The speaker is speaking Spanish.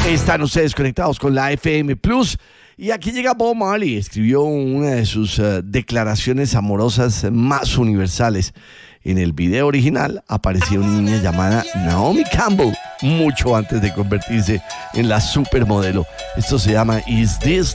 Están ustedes conectados con la FM Plus. Y aquí llega Bob Marley. Escribió una de sus declaraciones amorosas más universales. En el video original aparecía una niña llamada Naomi Campbell, mucho antes de convertirse en la supermodelo. Esto se llama Is This